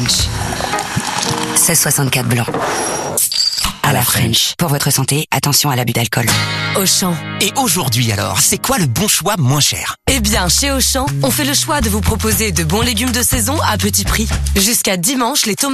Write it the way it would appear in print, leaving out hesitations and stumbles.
16,64 blanc. À la French. Pour votre santé, attention à l'abus d'alcool. Auchan. Et aujourd'hui alors, c'est quoi le bon choix moins cher? Eh bien, chez Auchan, on fait le choix de vous proposer de bons légumes de saison à petit prix. Jusqu'à dimanche, les tomates